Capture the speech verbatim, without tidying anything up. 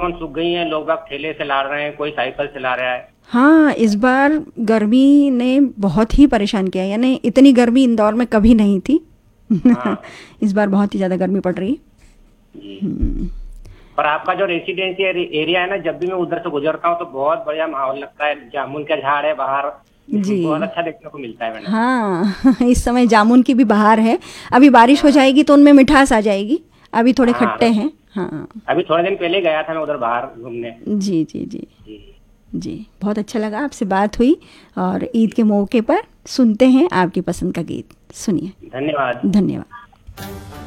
जामुन सूख गई हैं, लोग बाग ठेले से ला रहे हैं, कोई साइकिल से ला रहा है। हाँ, इस बार गर्मी ने बहुत ही परेशान किया, यानी इतनी गर्मी इंदौर में कभी नहीं थी। हाँ इस बार बहुत ही ज़्यादा गर्मी पड़ रही है। जी। हम्म, पर आपका जो रेसिडेंशियल एरिया है ना, जब भी मैं उधर से गुजरता हूँ तो बहुत बढ़िया माहौल लगता है। जामुन का झाड़ है बाहर, जी। बहुत अच्छा देखने को मिलता है मैडम। हाँ, इस समय जामुन की भी बहार है। अभी बारिश हो हाँ जाएगी तो उनमें मिठास आ जाएगी। अभी थोड़े हाँ, खट्टे हैं। हाँ। अभी थोड़े दिन पहले गया था मैं उधर बाहर घूमने। जी जी जी। जी। जी, बहुत अच्छा लगा आपसे बात हुई। और ईद के मौके पर सुनते हैं आपकी पसंद का गीत। सुनिए। धन्यवाद। धन्यवाद।